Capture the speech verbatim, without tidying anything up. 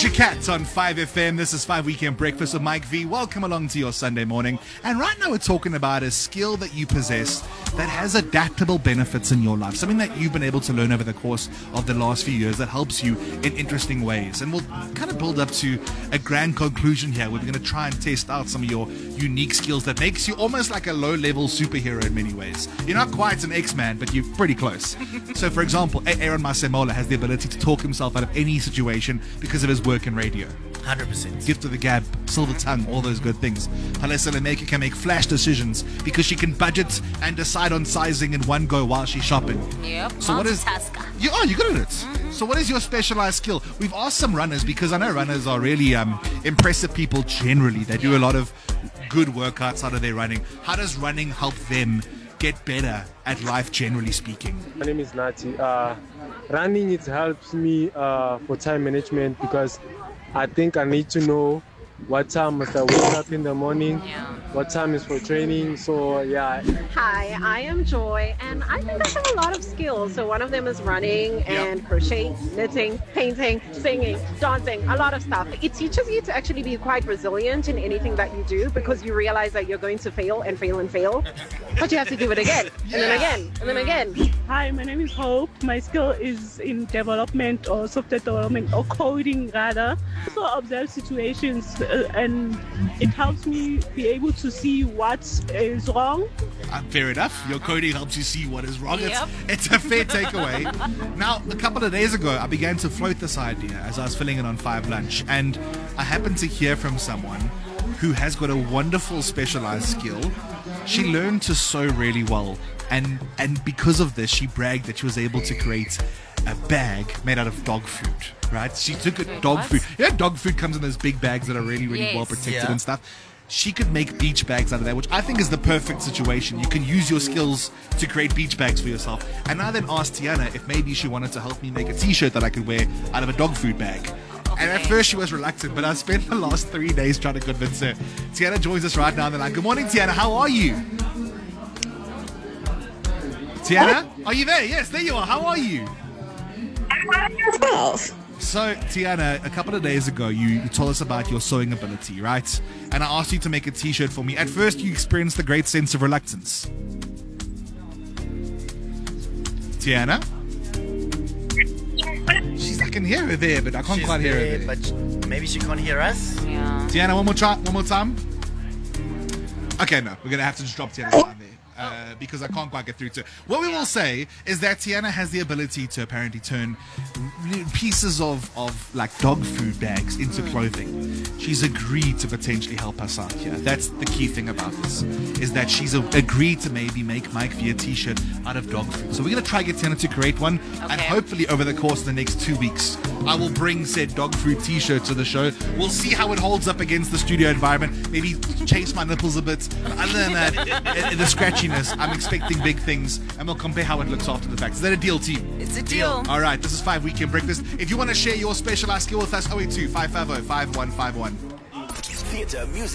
Doja Cat on five F M. This is five Weekend Breakfast with Mike V. Welcome along to your Sunday morning. And right now we're talking about a skill that you possess that has adaptable benefits in your life. Something that you've been able to learn over the course of the last few years that helps you in interesting ways. And we'll kind of build up to a grand conclusion here. We're going to try and test out some of your unique skills that makes you almost like a low-level superhero in many ways. You're not quite an X-Man, but you're pretty close. So, for example, Aaron Masemola has the ability to talk himself out of any situation because of his work in radio. one hundred percent. Gift of the gab, silver tongue, all those good things. Halesa Lemeke can make flash decisions because she can budget and decide on sizing in one go while she's shopping. Yep, so what is you? Oh, you're good at it. Mm-hmm. So what is your specialized skill? We've asked some runners because I know runners are really um, impressive people generally. They do a lot of good workouts out of their running. How does running help them get better at life, generally speaking? My name is Nati. Uh, running, it helps me uh, for time management because I think I need to know what time must I wake up in the morning, Yeah. what time is for training. So yeah. Hi, I am Joy, and I think I have a lot of skills. So one of them is running and crochet, knitting, painting, singing, dancing, a lot of stuff. It teaches you to actually be quite resilient in anything that you do because you realize that you're going to fail and fail and fail, but you have to do it again and then again and then again. Hi, my name is Hope. My skill is in development or software development or coding rather. So I observe situations uh, and it helps me be able to see what is wrong. Uh, fair enough. Your coding helps you see what is wrong. Yep. It's, it's a fair takeaway. Now, a couple of days ago, I began to float this idea as I was filling it on Five Lunch, and I happened to hear from someone who has got a wonderful specialized skill. She learned to sew really well, and and because of this, she bragged that she was able to create a bag made out of dog food. Right? She took it dog what? food. Yeah, dog food comes in those big bags that are really, really Yes. well protected Yeah. and stuff. She could make beach bags out of that, which I think is the perfect situation. You can use your skills to create beach bags for yourself. And I then asked Tiana if maybe she wanted to help me make a t-shirt that I could wear out of a dog food bag. And at Okay. first she was reluctant, but I spent the last three days trying to convince her. Tiana joins us right now on the line. Good morning, Tiana. How are you? Tiana? Are you there? Yes, there you are. How are you? twelve. So, Tiana, a couple of days ago, you, you told us about your sewing ability, right? And I asked you to make a t-shirt for me. At first, you experienced a great sense of reluctance. Tiana? She's, I can hear her there, but I can't She's quite hear her there, there. but maybe she can't hear us. Yeah. Tiana, one more try, one more time. Okay, no, we're gonna have to just drop Tiana's line there. Uh, because I can't quite get through to her. What we will say is that Tiana has the ability to apparently turn pieces of, of like dog food bags into clothing. She's agreed to potentially help us out here. That's the key thing about this, is that she's a, agreed to maybe make Mike V a t-shirt out of dog food. So we're going to try get Tiana to create one, and Okay. hopefully over the course of the next two weeks, I will bring said dog food t-shirt to the show. We'll see how it holds up against the studio environment. Maybe chase my nipples a bit. But other than that, in the scratchiness, I'm expecting big things, and we'll compare how it looks after the fact. Is that a deal, team? It's a deal. All right, this is five Weekend Breakfast. If you want to share your specialized skill with us, oh eight two, five five zero, five one five one. Theatre music.